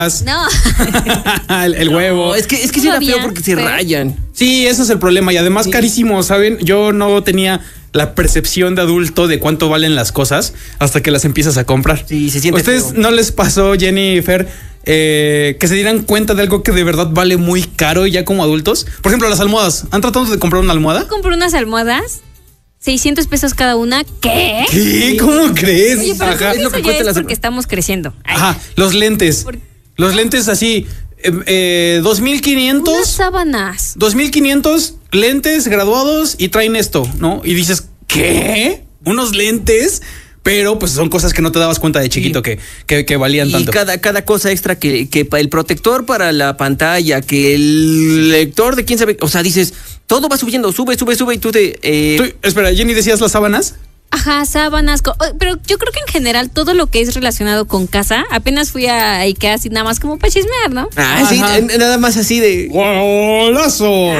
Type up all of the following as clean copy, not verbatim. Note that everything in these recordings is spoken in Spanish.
No. el huevo. No, es que sí era feo porque se rayan. Sí, ese es el problema. Y además carísimo, ¿saben? Yo no tenía la percepción de adulto de cuánto valen las cosas hasta que las empiezas a comprar. Sí, se siente ¿Ustedes feo. no les pasó, Jenny y Fer, que se dieran cuenta de algo que de verdad vale muy caro ya como adultos? Por ejemplo, las almohadas. ¿Han tratado de comprar una almohada? Compré unas almohadas, 600 pesos cada una. ¿Qué? ¿Qué? ¿Cómo crees? Oye, pero Ajá. eso ya es porque estamos creciendo. Ay. Ajá, los lentes. Los lentes así, 2,500. Unas sábanas. 2,500 lentes graduados y traen esto, ¿no? Y dices, ¿qué? ¿Unos lentes? Pero pues son cosas que no te dabas cuenta de chiquito que valían y tanto. Cada cosa extra que el protector para la pantalla, que el lector de quién sabe, o sea, dices, todo va subiendo, sube y tú te... Espera, Jenny, ¿decías las sábanas? Ajá, sábanas, pero yo creo que en general todo lo que es relacionado con casa, apenas fui a IKEA así nada más como para chismear, ¿no? Ah, sí, nada más así de... ¡Golazo!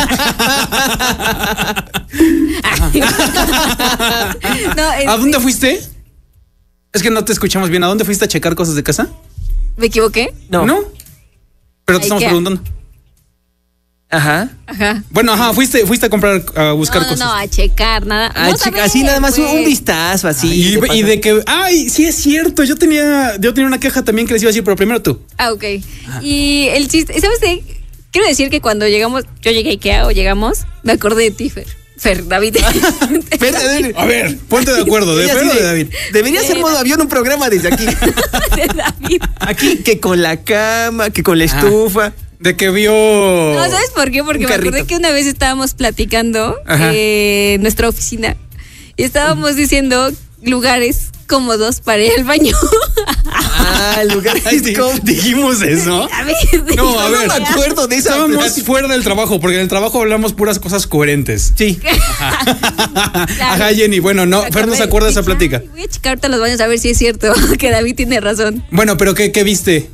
No, ¿A dónde fuiste? Es que no te escuchamos bien. ¿A dónde fuiste a checar cosas de casa? ¿Me equivoqué? No. Pero te estamos preguntando. Ajá. Bueno, fuiste a comprar, a buscar cosas. No, a checar, nada. Así nada más un vistazo, así. Y de que, sí es cierto, yo tenía una queja también que les iba a decir, pero primero tú. Ok. Y el chiste, ¿sabes qué? Quiero decir que cuando llegamos, yo llegué a IKEA o llegamos, me acordé de ti, Fer, David. A ver, ponte de acuerdo, ¿de Fer o de David? Debería ser modo avión un programa desde aquí. De David. Aquí, que con la cama, que con la estufa. De que vio... No, ¿sabes por qué? Porque me acordé que una vez estábamos platicando en nuestra oficina y estábamos diciendo lugares cómodos para ir al baño. Lugares cómodos. ¿Dijimos eso? No, a ver. No me acuerdo de esa. Estábamos fuera del trabajo, porque en el trabajo hablamos puras cosas coherentes. Sí. Ajá, Jenny. Bueno, no, Fer no se acuerda de esa plática. Voy a checar ahorita los baños a ver si es cierto que David tiene razón. Bueno, pero ¿qué viste?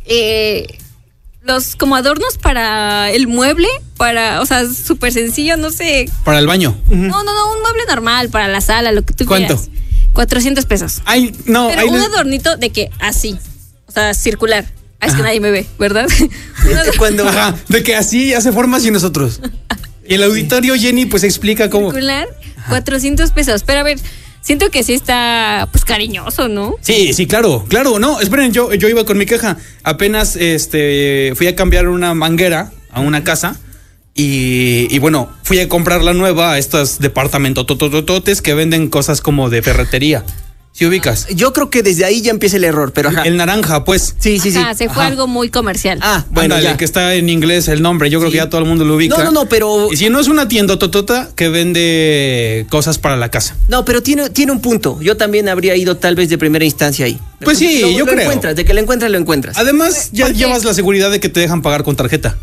Los como adornos para el mueble, o sea, súper sencillo, no sé. ¿Para el baño? No, un mueble normal, para la sala, lo que tú quieras. ¿Cuánto? 400 pesos. Ay, no. Pero un adornito de que así, o sea, circular. Es que nadie me ve, ¿verdad? De que así hace formas y nosotros. Y el auditorio, Jenny, pues explica cómo. Circular, 400 pesos. Pero a ver, siento que sí está, pues, cariñoso, ¿no? Sí, claro. No, esperen, yo iba con mi queja. Apenas fui a cambiar una manguera a una casa. Y bueno, fui a comprar la nueva a estos departamentos totototes que venden cosas como de ferretería. ¿Sí ubicas? Yo creo que desde ahí ya empieza el error, pero El naranja, pues. Sí. Se fue algo muy comercial. Bueno, ya que está en inglés el nombre, yo creo que ya todo el mundo lo ubica. No, pero... Y si no es una tienda totota que vende cosas para la casa. No, pero tiene un punto. Yo también habría ido tal vez de primera instancia ahí. Pues sí, yo creo. Encuentras, de que lo encuentras. Además, ya llevas la seguridad de que te dejan pagar con tarjeta.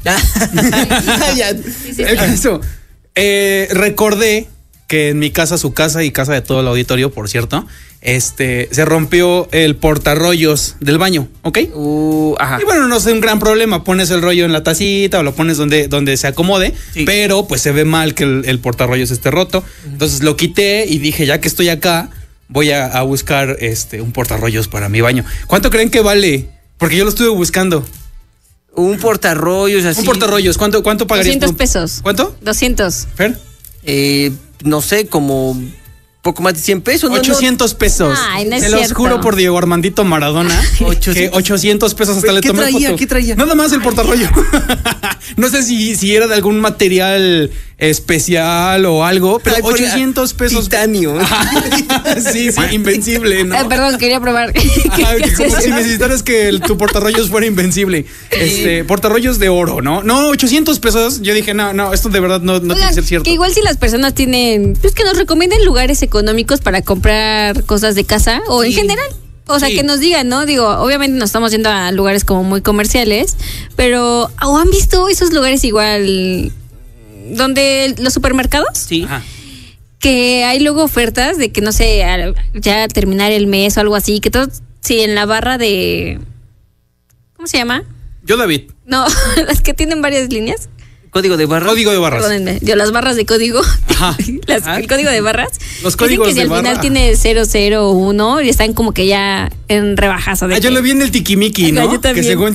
Sí. El caso, recordé que en mi casa, su casa y casa de todo el auditorio, por cierto, se rompió el portarrollos del baño, ¿ok? Ajá. Y bueno, no es un gran problema, pones el rollo en la tacita o lo pones donde se acomode, pero pues se ve mal que el portarrollos esté roto. Entonces lo quité y dije, ya que estoy acá, voy a buscar un portarrollos para mi baño. ¿Cuánto creen que vale? Porque yo lo estuve buscando. Un portarrollos así. Un portarrollos, ¿cuánto pagarías? 200 pesos. ¿Cuánto? 200. ¿Fer? No sé, como poco más de 100 pesos. 800 pesos. Ay, no es Se los cierto. juro por Diego Armandito Maradona. 800 pesos hasta le tomé foto. ¿Qué traía? Nada más el portarrollo. No sé si era de algún material especial o algo, pero 800 pesos. Titanio. Sí, invencible, ¿no? Perdón, quería probar. Como si necesitaras que tu portarrollos fuera invencible. Portarrollos de oro, ¿no? No, 800 pesos. Yo dije, no, esto de verdad no tiene que ser cierto. Que igual si las personas tienen, pues que nos recomienden lugares económicos para comprar cosas de casa o en general. O sea, que nos digan, ¿no? Digo, obviamente nos estamos yendo a lugares como muy comerciales, pero ¿o han visto esos lugares igual donde los supermercados? Sí. Ajá. Que hay luego ofertas de que, no sé, ya al terminar el mes o algo así, que todo, sí, en la barra de... ¿Cómo se llama? Yo, David. No, las que tienen varias líneas. Código de barras. Código de barras. Perdónenme, las barras de código. Ajá. El código de barras. Los códigos dicen que si de al final barra. tiene 001 y están como que ya en rebajas. Yo lo vi en el Tiquimiqui, ¿no? Yo también. Que según